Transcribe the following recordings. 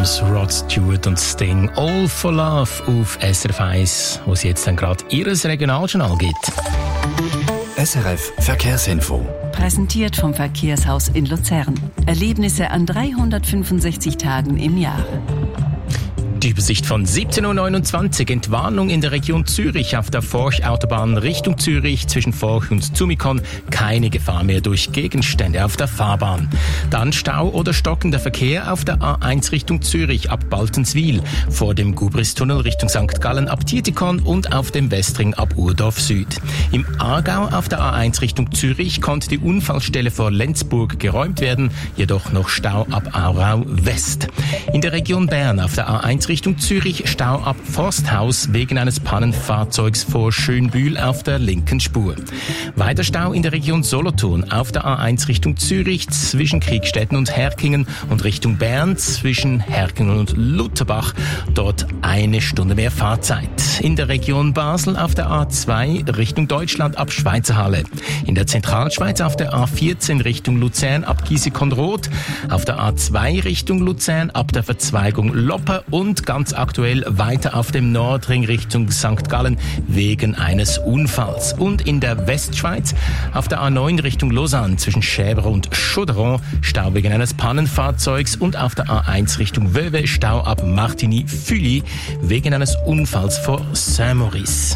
Adams, Rod Stewart und Sting. All for Love auf SRF 1, wo es jetzt dann gerade Ihres Regionaljournal gibt. SRF Verkehrsinfo. Präsentiert vom Verkehrshaus in Luzern. Erlebnisse an 365 Tagen im Jahr. Die Übersicht von 17.29 Uhr. Entwarnung in der Region Zürich auf der Forch-Autobahn Richtung Zürich zwischen Forch und Zumikon. Keine Gefahr mehr durch Gegenstände auf der Fahrbahn. Dann Stau oder stockender Verkehr auf der A1 Richtung Zürich ab Baltenswil. Vor dem Gubristunnel Richtung St. Gallen ab Tietikon und auf dem Westring ab Urdorf Süd. Im Aargau auf der A1 Richtung Zürich konnte die Unfallstelle vor Lenzburg geräumt werden, jedoch noch Stau ab Aarau West. In der Region Bern auf der A1 Richtung Zürich Stau ab Forsthaus wegen eines Pannenfahrzeugs vor Schönbühl auf der linken Spur. Weiter Stau in der Region Solothurn auf der A1 Richtung Zürich zwischen Kriegstetten und Herkingen und Richtung Bern zwischen Herkingen und Lutherbach. Dort 1 Stunde mehr Fahrzeit. In der Region Basel auf der A2 Richtung Deutschland ab Schweizerhalle. In der Zentralschweiz auf der A14 Richtung Luzern ab Giesikon-Roth. Auf der A2 Richtung Luzern ab der Verzweigung Loppe und ganz aktuell weiter auf dem Nordring Richtung St. Gallen wegen eines Unfalls. Und in der Westschweiz auf der A9 Richtung Lausanne zwischen Schäber und Chauderon Stau wegen eines Pannenfahrzeugs und auf der A1 Richtung Vevey Stau ab Martigny-Fully wegen eines Unfalls vor Saint-Maurice.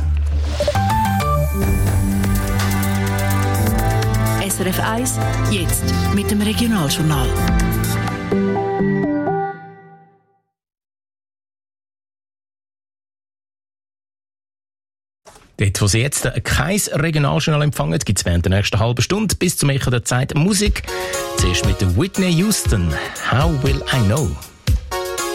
SRF 1, jetzt mit dem Regionaljournal. Dort, wo Sie jetzt kein Regionaljournal empfangen, gibt es während der nächsten halben Stunde bis zum Echo der Zeit Musik. Zuerst mit Whitney Houston. How will I know?